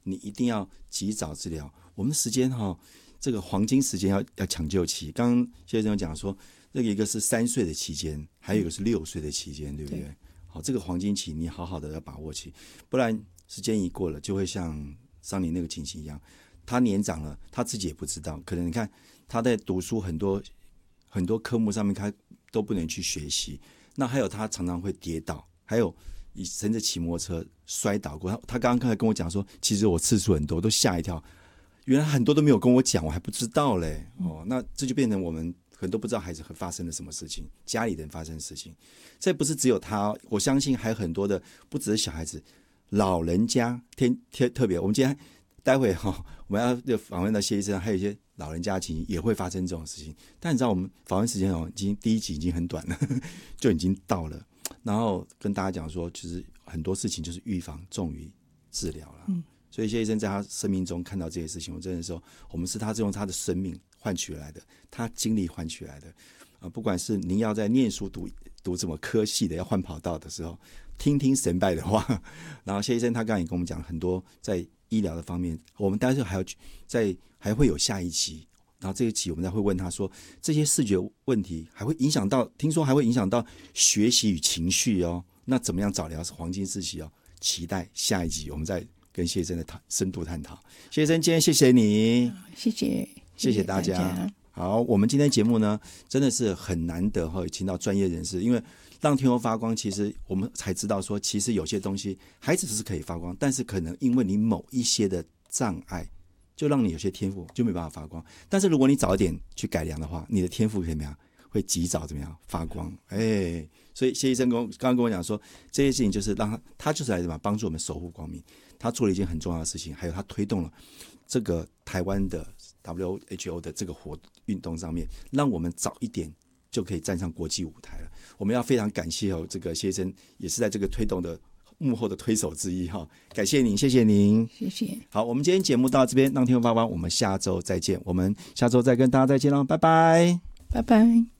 你一定要及早治疗。我们的时间这个黄金时间要抢救期。刚刚谢医生讲说，这个一个是3岁的期间，还有一个是6岁的期间，对不对？对，好，这个黄金期你好好的要把握起，不然时间一过了，就会像上年那个情形一样，他年长了，他自己也不知道，可能你看他在读书很多科目上面他都不能去学习，那还有他常常会跌倒，还有甚至骑摩托车摔倒过。他刚刚跟我讲说，其实我次数很多，都吓一跳，原来很多都没有跟我讲，我还不知道嘞。那这就变成我们很多不知道孩子发生了什么事情，家里人发生的事情。这不是只有他，我相信还有很多的，不只是小孩子，老人家特别。我们今天待会我们要访问到谢医生，还有一些老人家的情形也会发生这种事情。但你知道我们访问时间第一集已经很短了，就已经到了。然后跟大家讲说，其实很多事情就是预防重于治疗了。所以谢医生在他生命中看到这些事情，我真的说，我们是他用他的生命换取来的，他经历换取来的。不管是您要在念书读什么科系的，要换跑道的时候，听听神拜的话。然后谢医生他刚刚也跟我们讲很多在医疗的方面，我们待会还会有下一期。然后这一期我们再会问他说，这些视觉问题还会影响到，听说还会影响到学习与情绪哦。那怎么样早疗是黄金时期哦？期待下一集我们再跟谢医生的深度探讨。谢医生，今天谢谢你，谢谢大家。好，我们今天节目呢，真的是很难得请到专业人士，因为让天空发光，其实我们才知道说，其实有些东西孩子是可以发光，但是可能因为你某一些的障碍，就让你有些天赋就没办法发光。但是如果你早一点去改良的话，你的天赋可以怎么样？会及早怎么样发光？所以谢医生刚刚跟我讲说，这些事情就是让他就是来怎么帮助我们守护光明。他做了一件很重要的事情，还有他推动了这个台湾的 WHO 的这个运动上面，让我们早一点就可以站上国际舞台了。我们要非常感谢这个谢医生，也是在这个推动的幕后的推手之一感谢您，谢谢您， 谢谢。 好，我们今天节目到这边，让天空发光，我们下周再见，我们下周再跟大家再见喽，拜拜， 拜拜。